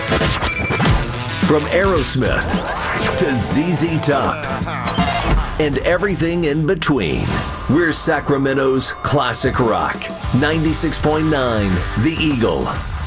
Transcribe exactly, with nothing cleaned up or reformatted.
From Aerosmith to Z Z Top and everything in between, we're Sacramento's classic rock. ninety-six point nine The Eagle.